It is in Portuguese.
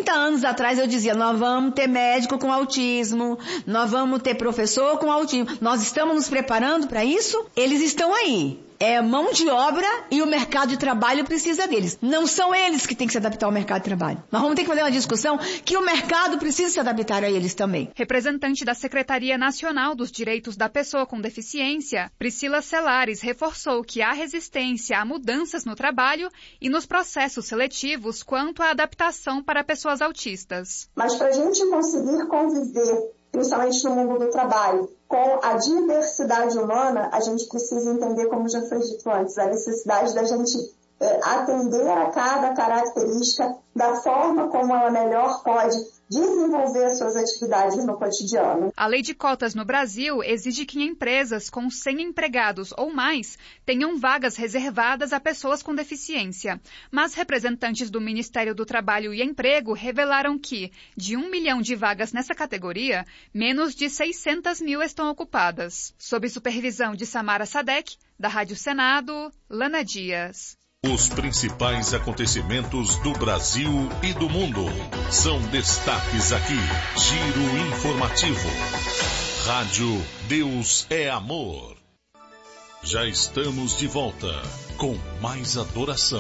30 anos atrás eu dizia, nós vamos ter médico com autismo, nós vamos ter professor com autismo. Nós estamos nos preparando para isso? Eles estão aí. É mão de obra e o mercado de trabalho precisa deles. Não são eles que têm que se adaptar ao mercado de trabalho. Nós vamos ter que fazer uma discussão que o mercado precisa se adaptar a eles também. Representante da Secretaria Nacional dos Direitos da Pessoa com Deficiência, Priscila Celares reforçou que há resistência a mudanças no trabalho e nos processos seletivos quanto à adaptação para pessoas autistas. Mas para a gente conseguir conviver, principalmente no mundo do trabalho, com a diversidade humana, a gente precisa entender, como já foi dito antes, a necessidade da gente atender a cada característica da forma como ela melhor pode desenvolver suas atividades no cotidiano. A lei de cotas no Brasil exige que empresas com 100 empregados ou mais tenham vagas reservadas a pessoas com deficiência. Mas representantes do Ministério do Trabalho e Emprego revelaram que, de 1 milhão de vagas nessa categoria, menos de 600 mil estão ocupadas. Sob supervisão de Samara Sadek, da Rádio Senado, Lana Dias. Os principais acontecimentos do Brasil e do mundo são destaques aqui. Giro informativo. Rádio Deus é Amor. Já estamos de volta com mais adoração.